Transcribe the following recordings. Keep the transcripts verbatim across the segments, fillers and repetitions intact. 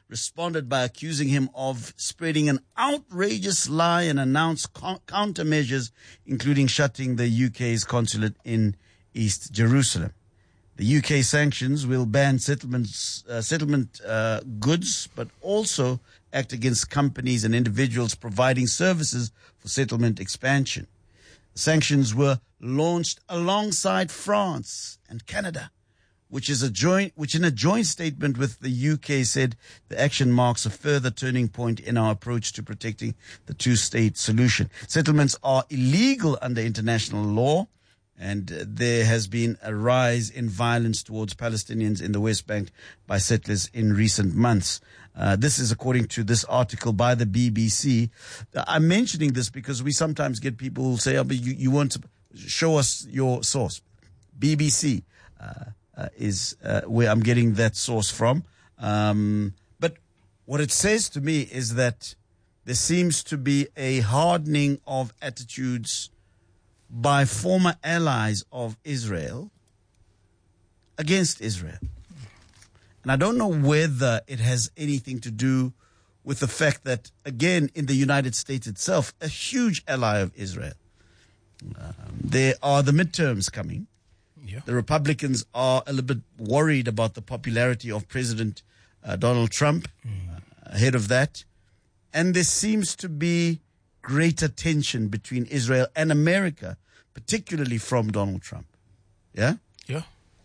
responded by accusing him of spreading an outrageous lie and announced co- countermeasures, including shutting the U K's consulate in East Jerusalem. The U K sanctions will ban settlements, uh, settlement uh, goods, but also act against companies and individuals providing services for settlement expansion. The sanctions were launched alongside France and Canada, which is a joint, which in a joint statement with the U K said the action marks a further turning point in our approach to protecting the two-state solution. Settlements are illegal under international law, and uh, there has been a rise in violence towards Palestinians in the West Bank by settlers in recent months. Uh, this is according to this article by the B B C. Uh, I'm mentioning this because we sometimes get people who say, oh, but you, you want to show us your source. B B C uh, uh, is uh, where I'm getting that source from. Um, but what it says to me is that there seems to be a hardening of attitudes by former allies of Israel against Israel. And I don't know whether it has anything to do with the fact that, again, in the United States itself, a huge ally of Israel, um, there are the midterms coming. Yeah. The Republicans are a little bit worried about the popularity of President uh, Donald Trump mm. uh, ahead of that. And there seems to be greater tension between Israel and America, particularly from Donald Trump. Yeah? Yeah.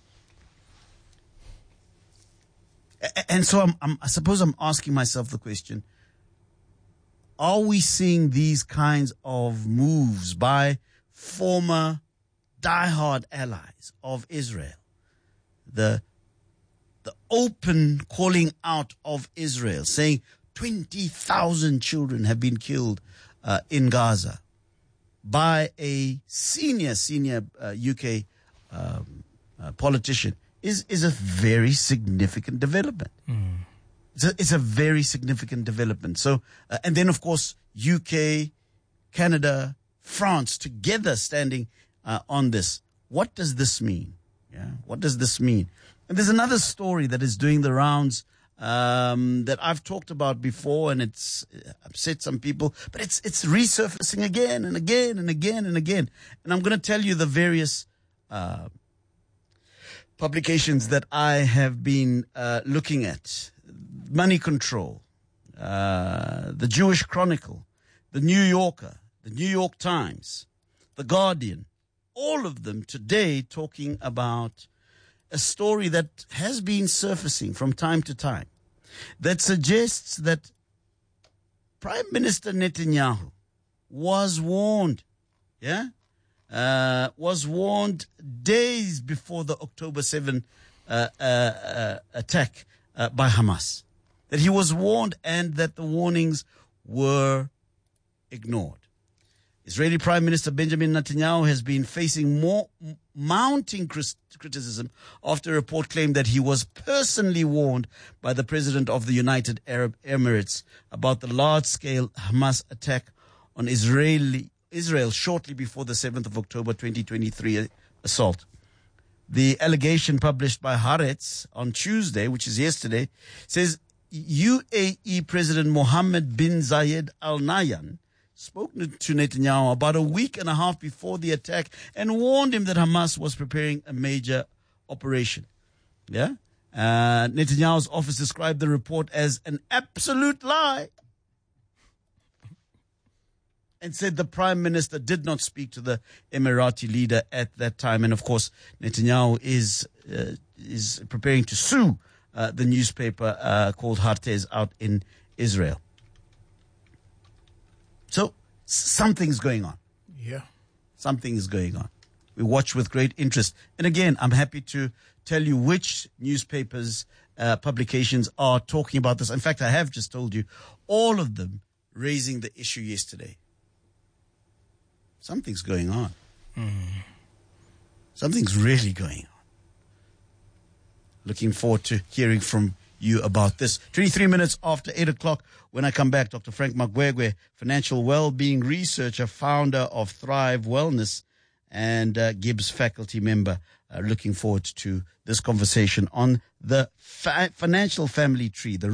And so I'm, I'm, I suppose I'm asking myself the question, are we seeing these kinds of moves by former diehard allies of Israel? The, the open calling out of Israel, saying twenty thousand children have been killed uh, in Gaza by a senior, senior uh, U K um, uh, politician. Is, is a very significant development. Mm. It's, a, it's a very significant development. So, uh, and then of course, U K, Canada, France together standing uh, on this. What does this mean? Yeah, what does this mean? And there's another story that is doing the rounds um, that I've talked about before, and it's upset some people, but it's it's resurfacing again and again and again and again. And I'm going to tell you the various Uh, publications that I have been uh, looking at. Money Control, uh, the Jewish Chronicle, the New Yorker, the New York Times, the Guardian, all of them today talking about a story that has been surfacing from time to time that suggests that Prime Minister Netanyahu was warned, yeah? Uh, was warned days before the October seventh uh, uh, uh, attack uh, by Hamas. That he was warned and that the warnings were ignored. Israeli Prime Minister Benjamin Netanyahu has been facing more m- mounting cris- criticism after a report claimed that he was personally warned by the President of the United Arab Emirates about the large-scale Hamas attack on Israeli Israel shortly before the seventh of October twenty twenty-three assault. The allegation published by Haaretz on Tuesday, which is yesterday, says U A E President Mohammed bin Zayed Al Nahyan spoke to Netanyahu about a week and a half before the attack and warned him that Hamas was preparing a major operation. Yeah? Uh, Netanyahu's office described the report as an absolute lie and said the Prime Minister did not speak to the Emirati leader at that time. And, of course, Netanyahu is uh, is preparing to sue uh, the newspaper uh, called Haaretz out in Israel. So, something's going on. Yeah. Something is going on. We watch with great interest. And, again, I'm happy to tell you which newspapers, uh, publications are talking about this. In fact, I have just told you all of them raising the issue yesterday. Something's going on. Mm. Something's really going on. Looking forward to hearing from you about this. twenty-three minutes after eight o'clock, when I come back, Doctor Frank Magwegwe, financial well-being researcher, founder of Thrive Wellness, and uh, Gibbs faculty member. Uh, looking forward to this conversation on the fa- financial family tree, the